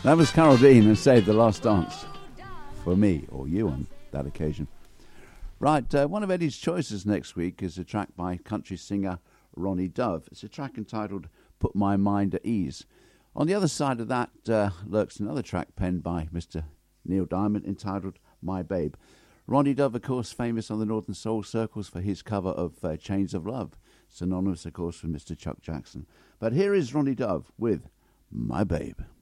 That was Carol Dean and Save the Last Dance for me, or you on that occasion. Right, one of Eddie's choices next week is a track by country singer Ronnie Dove. It's a track entitled Put My Mind at Ease. On the other side of that lurks another track penned by Mr. Neil Diamond entitled My Babe. Ronnie Dove, of course, famous on the Northern Soul circles for his cover of Chains of Love, synonymous, of course, with Mr. Chuck Jackson. But here is Ronnie Dove with My Babe.